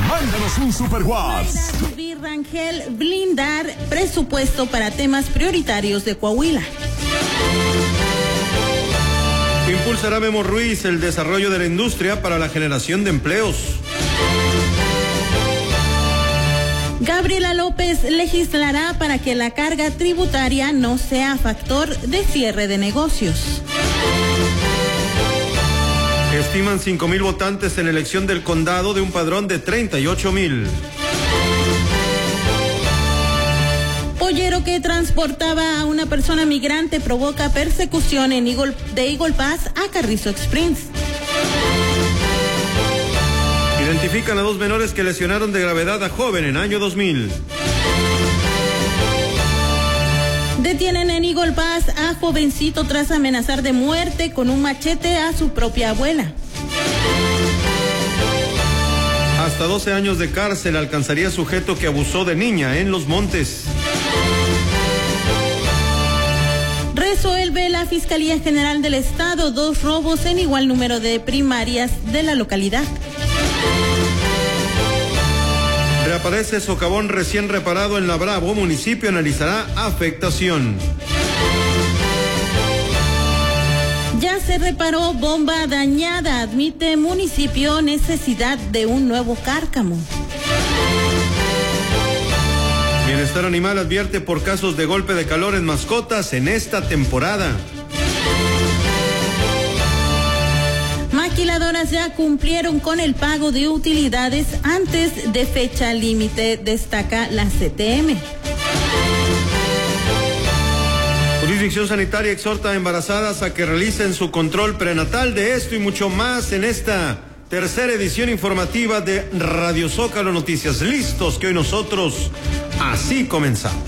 Mándanos un super WhatsApp. Rangel, blindar presupuesto para temas prioritarios de Coahuila. Impulsará Memo Ruiz el desarrollo de la industria para la generación de empleos. Gabriela López legislará para que la carga tributaria no sea factor de cierre de negocios. Estiman 5,000 votantes en elección del condado de un padrón de 38,000. Pollero que transportaba a una persona migrante provoca persecución de Eagle Pass a Carrizo Springs. Identifican a 2 menores que lesionaron de gravedad a joven en año 2000. Detienen en Eagle Pass a jovencito tras amenazar de muerte con un machete a su propia abuela. Hasta 12 años de cárcel alcanzaría sujeto que abusó de niña en Los Montes. Resuelve la Fiscalía General del Estado 2 robos en igual número de primarias de la localidad. Reaparece socavón recién reparado en La Bravo. Municipio analizará afectación. Ya se reparó bomba dañada. Admite municipio necesidad de un nuevo cárcamo. Bienestar Animal advierte por casos de golpe de calor en mascotas en esta temporada. Maquiladoras ya cumplieron con el pago de utilidades antes de fecha límite, destaca la CTM. Jurisdicción Sanitaria exhorta a embarazadas a que realicen su control prenatal. De esto y mucho más en esta tercera edición informativa de Radio Zócalo Noticias. Listos que hoy nosotros así comenzamos.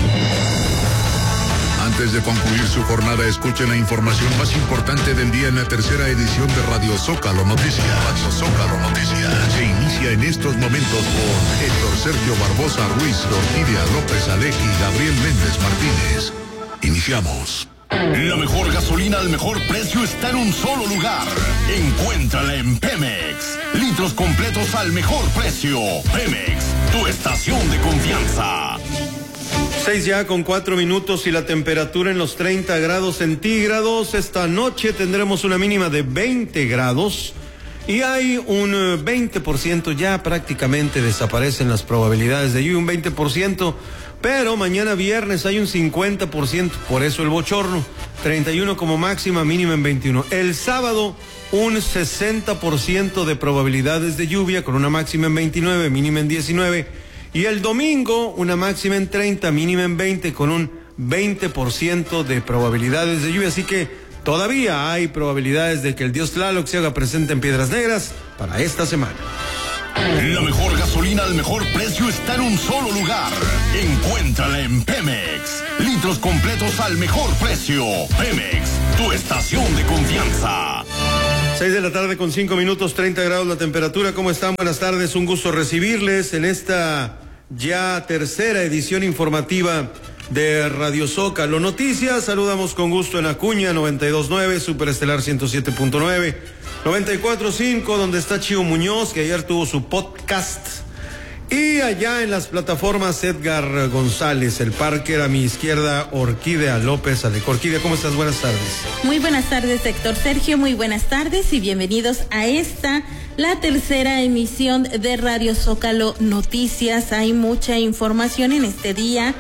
Antes de concluir su jornada, escuchen la información más importante del día en la tercera edición de Radio Zócalo Noticias. Radio Zócalo Noticias. Se inicia en estos momentos con Héctor Sergio Barbosa Ruiz, Orquídea López Alej y Gabriel Méndez Martínez. Iniciamos. La mejor gasolina al mejor precio está en un solo lugar. Encuéntrala en Pemex. Litros completos al mejor precio. Pemex, tu estación de confianza. 6 ya con 4 minutos y la temperatura en los 30 grados centígrados. Esta noche tendremos una mínima de 20 grados y hay un 20%, ya prácticamente desaparecen las probabilidades de lluvia, un 20%, pero mañana viernes hay un 50%, por eso el bochorno, 31 como máxima, mínima en 21. El sábado un 60% de probabilidades de lluvia con una máxima en 29, mínima en 19. Y el domingo, una máxima en 30, mínima en 20, con un 20% de probabilidades de lluvia. Así que todavía hay probabilidades de que el dios Tlaloc se haga presente en Piedras Negras para esta semana. La mejor gasolina al mejor precio está en un solo lugar. Encuéntrala en Pemex. Litros completos al mejor precio. Pemex, tu estación de confianza. 6 de la tarde con 5 minutos, 30 grados la temperatura. ¿Cómo están? Buenas tardes, un gusto recibirles en esta ya tercera edición informativa de Radio Zócalo Noticias. Saludamos con gusto en Acuña 92.9, Superestelar 107.9, 94.5, donde está Chío Muñoz, que ayer tuvo su podcast. Y allá en las plataformas Edgar González, el Parker, a mi izquierda Orquídea López Alej. Orquídea, ¿cómo estás? Buenas tardes. Muy buenas tardes, Héctor Sergio, muy buenas tardes y bienvenidos a esta, la tercera emisión de Radio Zócalo Noticias. Hay mucha información en este día,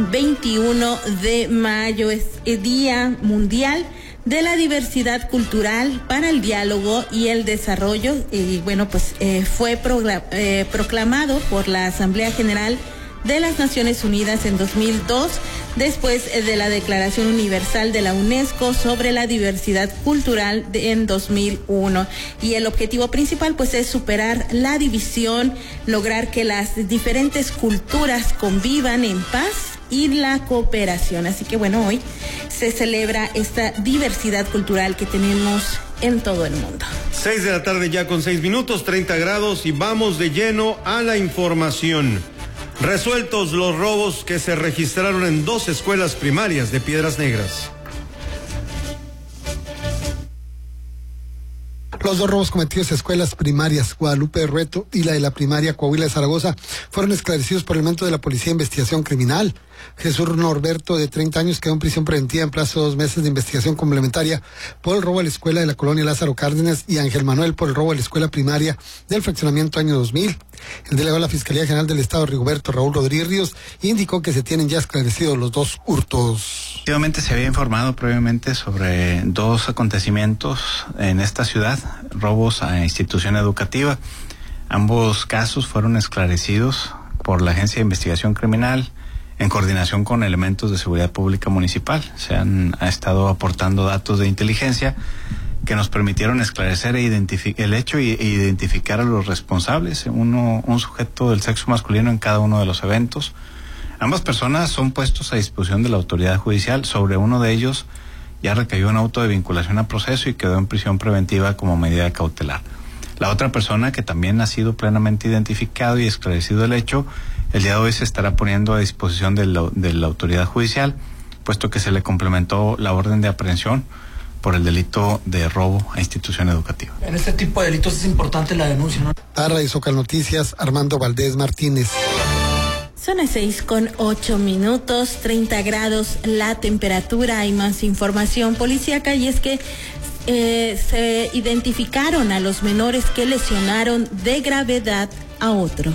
21 de mayo, es el Día Mundial de la Diversidad Cultural para el Diálogo y el Desarrollo. Y bueno, pues fue proclamado por la Asamblea General de las Naciones Unidas en 2002, después de la Declaración Universal de la UNESCO sobre la diversidad cultural en 2001. Y el objetivo principal pues es superar la división, lograr que las diferentes culturas convivan en paz y la cooperación. Así que bueno, hoy se celebra esta diversidad cultural que tenemos en todo el mundo. 6 de la tarde ya con 6 minutos, 30 grados y vamos de lleno a la información. Resueltos los robos que se registraron en 2 escuelas primarias de Piedras Negras. Los dos robos cometidos en escuelas primarias Guadalupe de Rueto y la de la primaria Coahuila de Zaragoza fueron esclarecidos por elementos de la Policía de Investigación Criminal. Jesús Norberto, de 30 años, quedó en prisión preventiva en plazo de 2 meses de investigación complementaria por el robo a la escuela de la colonia Lázaro Cárdenas, y Ángel Manuel por el robo a la escuela primaria del fraccionamiento año 2000. El delegado de la Fiscalía General del Estado, Rigoberto Raúl Rodríguez Ríos, indicó que se tienen ya esclarecidos los 2 hurtos. Efectivamente, se había informado previamente sobre 2 acontecimientos en esta ciudad, robos a institución educativa. Ambos casos fueron esclarecidos por la Agencia de Investigación Criminal en coordinación con elementos de seguridad pública municipal. Se han estado aportando datos de inteligencia que nos permitieron esclarecer el hecho e identificar a los responsables, un sujeto del sexo masculino en cada uno de los eventos. Ambas personas son puestos a disposición de la autoridad judicial. Sobre uno de ellos ya recayó un auto de vinculación a proceso y quedó en prisión preventiva como medida cautelar. La otra persona, que también ha sido plenamente identificado y esclarecido el hecho, el día de hoy se estará poniendo a disposición de la autoridad judicial, puesto que se le complementó la orden de aprehensión por el delito de robo a institución educativa. En este tipo de delitos es importante la denuncia, ¿no? Para Radio Zócalo Noticias, Armando Valdés Martínez. Son las 6:08, 30 grados la temperatura. Hay más información policíaca, y es que se identificaron a los menores que lesionaron de gravedad a otro.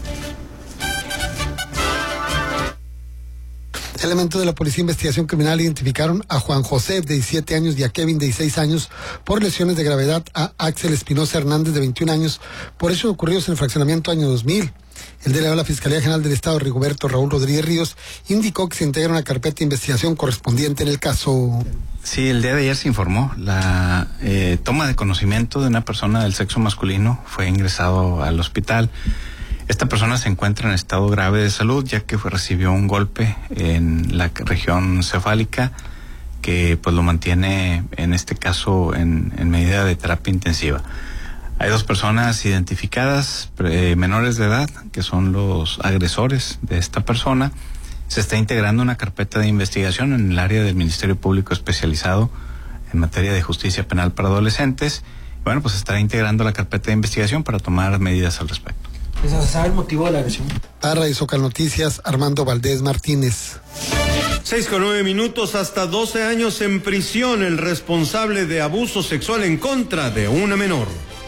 Elementos de la Policía de Investigación Criminal identificaron a Juan José, de 17 años, y a Kevin, de 16 años, por lesiones de gravedad a Axel Espinosa Hernández, de 21 años, por hechos ocurridos en el fraccionamiento año 2000. El delegado de la Fiscalía General del Estado, Rigoberto Raúl Rodríguez Ríos, indicó que se integra una carpeta de investigación correspondiente en el caso. Sí, el día de ayer se informó la toma de conocimiento de una persona del sexo masculino. Fue ingresado al hospital. Esta persona se encuentra en estado grave de salud, ya que recibió un golpe en la región cefálica que pues lo mantiene, en este caso, en medida de terapia intensiva. Hay 2 personas identificadas, menores de edad, que son los agresores de esta persona. Se está integrando una carpeta de investigación en el área del Ministerio Público especializado en materia de justicia penal para adolescentes. Bueno, pues se estará integrando la carpeta de investigación para tomar medidas al respecto. ¿Se sabe el motivo de la agresión? Para Radio Zócalo Noticias, Armando Valdés Martínez. 6:09, hasta 12 años en prisión el responsable de abuso sexual en contra de una menor.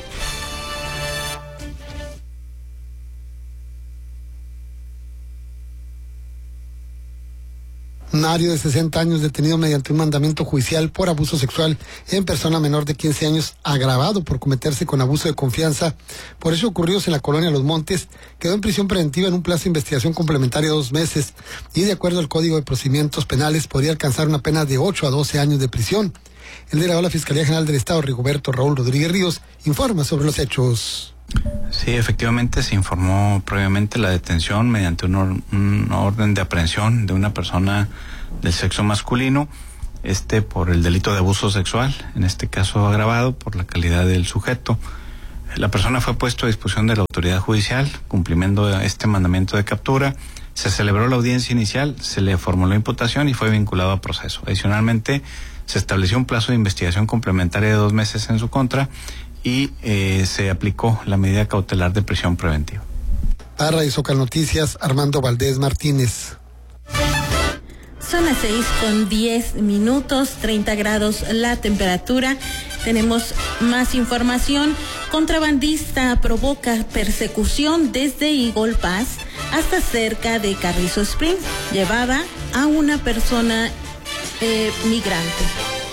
Mario, de 60 años, detenido mediante un mandamiento judicial por abuso sexual en persona menor de 15 años, agravado por cometerse con abuso de confianza por hechos ocurridos en la colonia Los Montes, quedó en prisión preventiva en un plazo de investigación complementaria de 2 meses, y de acuerdo al Código de Procedimientos Penales podría alcanzar una pena de 8 a 12 años de prisión. El delegado de la Fiscalía General del Estado, Rigoberto Raúl Rodríguez Ríos, informa sobre los hechos. Sí, efectivamente se informó previamente la detención mediante una orden de aprehensión de una persona del sexo masculino, por el delito de abuso sexual, en este caso agravado por la calidad del sujeto. La persona fue puesto a disposición de la autoridad judicial, cumpliendo este mandamiento de captura. Se celebró la audiencia inicial, se le formuló imputación y fue vinculado a proceso. Adicionalmente, se estableció un plazo de investigación complementaria de 2 meses en su contra, y se aplicó la medida cautelar de prisión preventiva. Para Radio Zócalo Noticias, Armando Valdés Martínez. Son las 6:10, 30 grados la temperatura. Tenemos más información. Contrabandista provoca persecución desde Eagle Pass hasta cerca de Carrizo Springs. Llevaba a una persona migrante.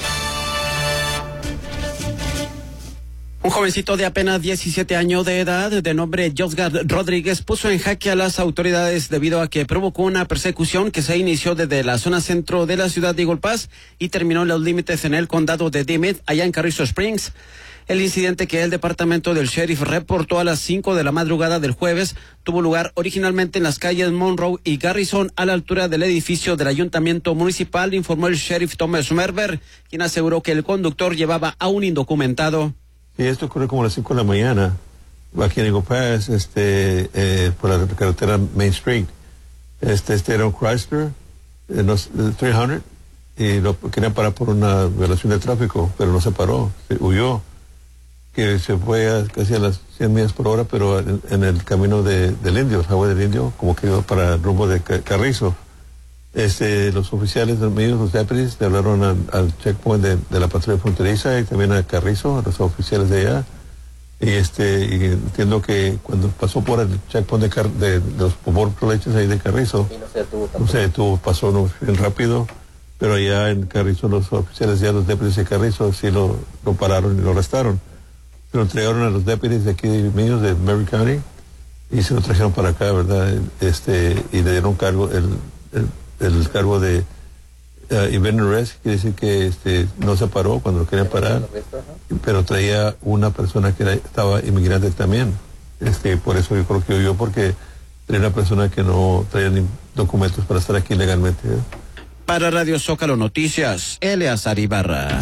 Un jovencito de apenas 17 años de edad, de nombre Josgar Rodríguez, puso en jaque a las autoridades debido a que provocó una persecución que se inició desde la zona centro de la ciudad de Eagle Pass y terminó en los límites en el condado de Dimmitt, allá en Carrizo Springs. El incidente, que el departamento del sheriff reportó a las 5 de la madrugada del jueves, tuvo lugar originalmente en las calles Monroe y Garrison, a la altura del edificio del ayuntamiento municipal, informó el sheriff Thomas Merber, quien aseguró que el conductor llevaba a un indocumentado. Y esto ocurrió como a las 5 de la mañana, aquí en Eagle Pass, por la carretera Main Street. Era un Chrysler, 300, y lo querían parar por una violación de tráfico, pero no se paró, huyó. que se fue casi a las 100 millas por hora, pero en el camino del Indio, el highway del Indio, como que iba para el rumbo de Carrizo. Los oficiales míos, los deputies, le hablaron al checkpoint de la patrulla fronteriza y también a Carrizo, a los oficiales de allá. Y entiendo que cuando pasó por el checkpoint de los border ahí de Carrizo, no se detuvo, pasó bien rápido, pero allá en Carrizo los oficiales ya, los deputies de Carrizo, sí lo pararon y lo arrestaron. Se lo entregaron a los deputies de aquí míos de Mary County y se lo trajeron para acá, ¿verdad? Y le dieron cargo, el cargo de event arrest, quiere decir que no se paró cuando lo querían parar, pero traía una persona que estaba inmigrante también. Por eso yo creo que huyó, porque era una persona que no traía ni documentos para estar aquí legalmente. Para Radio Zócalo Noticias, Eleazar Ibarra.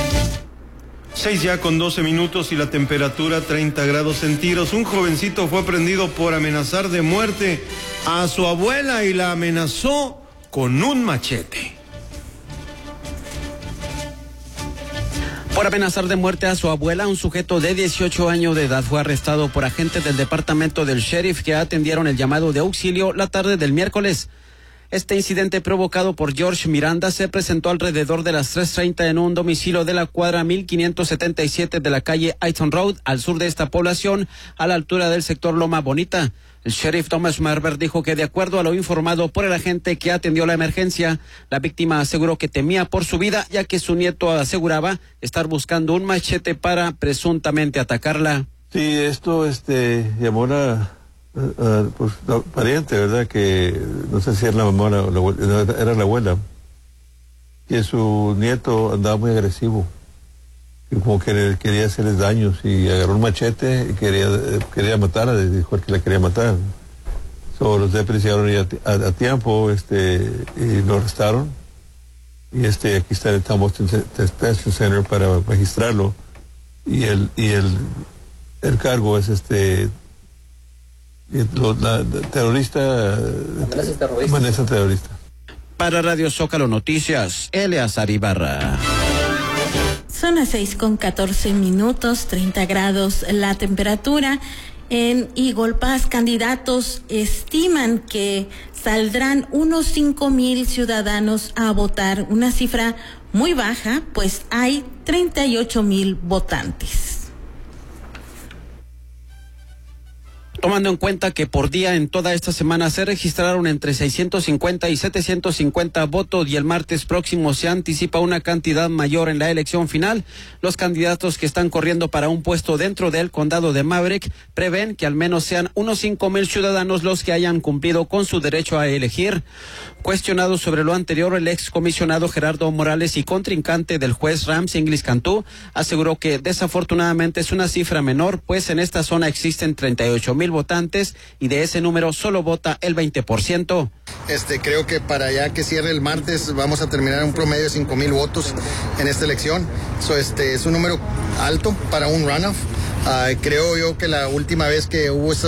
6 ya con 12 minutos y la temperatura 30 grados centígrados. Un jovencito fue prendido por amenazar de muerte a su abuela y la amenazó con un machete. Por amenazar de muerte a su abuela, un sujeto de 18 años de edad fue arrestado por agentes del departamento del sheriff que atendieron el llamado de auxilio la tarde del miércoles. Este incidente provocado por George Miranda se presentó alrededor de las 3:30 en un domicilio de la cuadra 1577 de la calle Aiton Road, al sur de esta población, a la altura del sector Loma Bonita. El sheriff Thomas Marber dijo que, de acuerdo a lo informado por el agente que atendió la emergencia, la víctima aseguró que temía por su vida, ya que su nieto aseguraba estar buscando un machete para presuntamente atacarla. Sí, esto llamó pues, la pariente, ¿verdad? Que no sé si era la mamá o era la abuela, que su nieto andaba muy agresivo, y como que quería hacerles daños, y agarró un machete y quería matarla, dijo que la quería matar. Los deputies llegaron a tiempo, y lo arrestaron, y aquí está el Tom Boston Detention Center para registrarlo, y el cargo es amenaza terrorista. Para Radio Zócalo Noticias, Eleazar Ibarra. Son las 6:14, 30 grados la temperatura. En Eagle Pass, candidatos estiman que saldrán unos 5,000 ciudadanos a votar, una cifra muy baja, pues hay 38,000 votantes. Tomando en cuenta que por día en toda esta semana se registraron entre 650 y 750 votos y el martes próximo se anticipa una cantidad mayor en la elección final, los candidatos que están corriendo para un puesto dentro del condado de Maverick prevén que al menos sean unos 5,000 ciudadanos los que hayan cumplido con su derecho a elegir. Cuestionado sobre lo anterior, el excomisionado Gerardo Morales y contrincante del juez Rams Inglis Cantú aseguró que desafortunadamente es una cifra menor, pues en esta zona existen 38,000 votantes y de ese número solo vota el 20%. Creo que para ya que cierre el martes vamos a terminar un promedio de 5,000 votos en esta elección. Es un número alto para un runoff. Creo yo que la última vez que hubo